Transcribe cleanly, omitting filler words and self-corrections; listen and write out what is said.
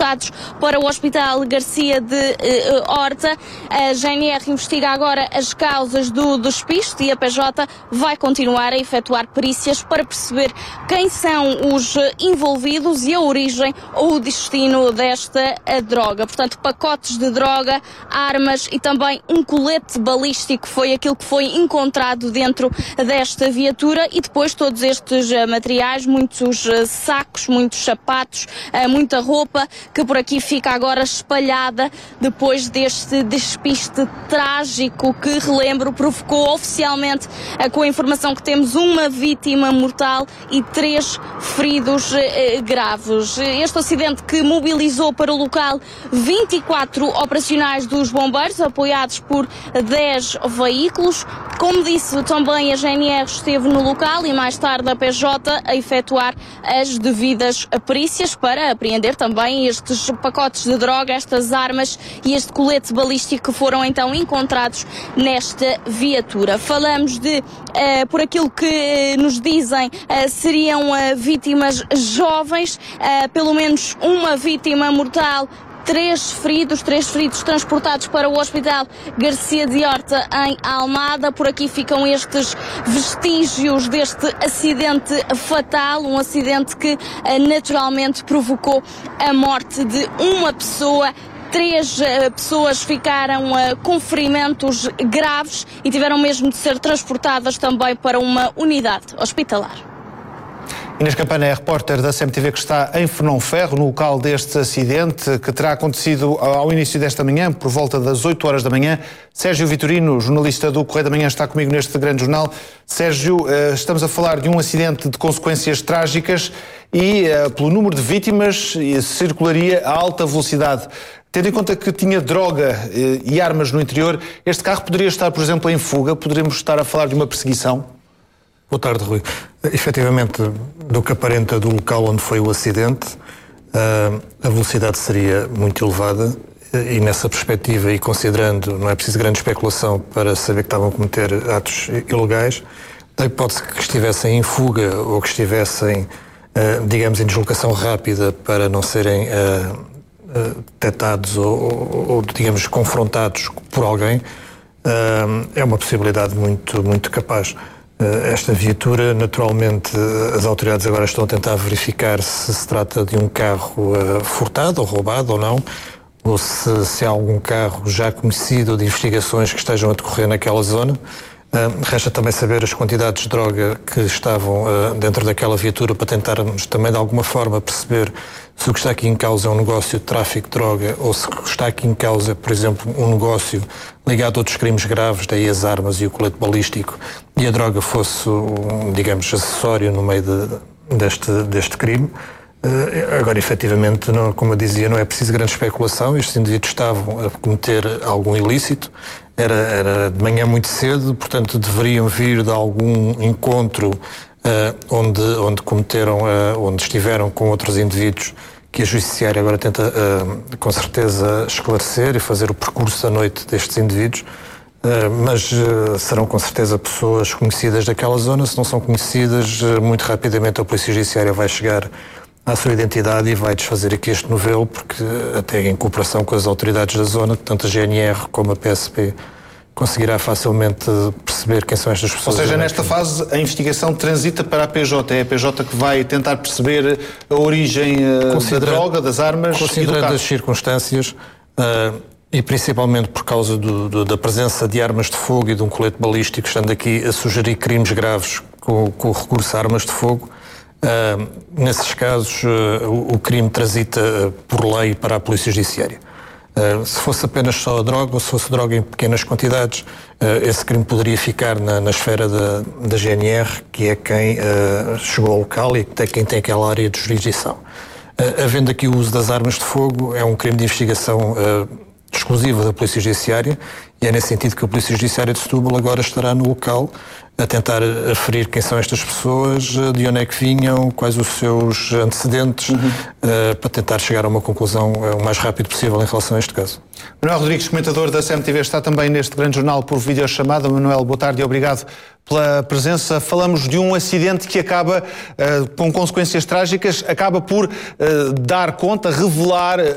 transportados para o Hospital Garcia de Horta. A GNR investiga agora as causas do despiste e a PJ vai continuar a efetuar perícias para perceber quem são os envolvidos e a origem ou o destino desta droga. Portanto, pacotes de droga, armas e também um colete balístico foi aquilo que foi encontrado dentro desta viatura, e depois todos estes materiais, muitos sacos, muitos sapatos, muita roupa que por aqui fica agora espalhada depois deste despiste trágico que, relembro, provocou oficialmente, com a informação que temos, uma vítima mortal e 3 feridos graves. Este acidente que mobilizou para o local 24 operacionais dos bombeiros, apoiados por 10 veículos. Como disse, também a GNR esteve no local e mais tarde a PJ a efetuar as devidas perícias para apreender também estes pacotes de droga, estas armas e este colete balístico que foram então encontrados nesta viatura. Falamos de, por aquilo que nos dizem, seriam vítimas jovens, pelo menos uma vítima mortal, 3 feridos transportados para o Hospital Garcia de Horta em Almada. Por aqui ficam estes vestígios deste acidente fatal, um acidente que naturalmente provocou a morte de uma pessoa. 3 pessoas ficaram com ferimentos graves e tiveram mesmo de ser transportadas também para uma unidade hospitalar. Inês Campana é a repórter da CMTV que está em Fernão Ferro, no local deste acidente que terá acontecido ao início desta manhã, por volta das 8 horas da manhã. Sérgio Vitorino, jornalista do Correio da Manhã, está comigo neste grande jornal. Sérgio, estamos a falar de um acidente de consequências trágicas e, pelo número de vítimas, circularia a alta velocidade. Tendo em conta que tinha droga e armas no interior, este carro poderia estar, por exemplo, em fuga? Poderíamos estar a falar de uma perseguição? Boa tarde, Rui. Efetivamente, do que aparenta do local onde foi o acidente, a velocidade seria muito elevada e nessa perspectiva, e considerando, não é preciso grande especulação para saber que estavam a cometer atos ilegais, da hipótese que estivessem em fuga ou que estivessem, digamos, em deslocação rápida para não serem detectados ou, digamos, confrontados por alguém, é uma possibilidade muito capaz. Esta viatura, naturalmente, as autoridades agora estão a tentar verificar se trata de um carro furtado ou roubado ou não, ou se há algum carro já conhecido de investigações que estejam a decorrer naquela zona. Resta também saber as quantidades de droga que estavam dentro daquela viatura para tentarmos também de alguma forma perceber se o que está aqui em causa é um negócio de tráfico de droga ou se está aqui em causa, por exemplo, um negócio ligado a outros crimes graves, daí as armas e o colete balístico, e a droga fosse, digamos, acessório no meio deste crime. Agora, efetivamente, não, como eu dizia, não é preciso grande especulação. Estes indivíduos estavam a cometer algum ilícito. Era de manhã muito cedo, portanto deveriam vir de algum encontro onde cometeram, onde estiveram com outros indivíduos, que a Judiciária agora tenta com certeza esclarecer e fazer o percurso à noite destes indivíduos. Mas serão com certeza pessoas conhecidas daquela zona. Se não são conhecidas, muito rapidamente a Polícia Judiciária vai chegar à sua identidade e vai desfazer aqui este novelo, porque até em cooperação com as autoridades da zona, tanto a GNR como a PSP, conseguirá facilmente perceber quem são estas pessoas. Ou seja, nesta fase a investigação transita para a PJ. É a PJ que vai tentar perceber a origem da droga, das armas e do carro. Considerando as circunstâncias, e principalmente por causa da presença de armas de fogo e de um colete balístico, estando aqui a sugerir crimes graves com o recurso a armas de fogo, nesses casos o crime transita por lei para a Polícia Judiciária. Se fosse apenas só a droga ou se fosse droga em pequenas quantidades, esse crime poderia ficar na esfera da GNR, que é quem chegou ao local e quem tem aquela área de jurisdição. Havendo aqui o uso das armas de fogo, é um crime de investigação exclusiva da Polícia Judiciária, e é nesse sentido que a Polícia Judiciária de Setúbal agora estará no local a tentar aferir quem são estas pessoas, de onde é que vinham, quais os seus antecedentes, para tentar chegar a uma conclusão o mais rápido possível em relação a este caso. Manuel Rodrigues, comentador da CMTV, está também neste grande jornal por videochamada. Manuel, boa tarde e obrigado pela presença. Falamos de um acidente que acaba, com consequências trágicas, acaba por dar conta, revelar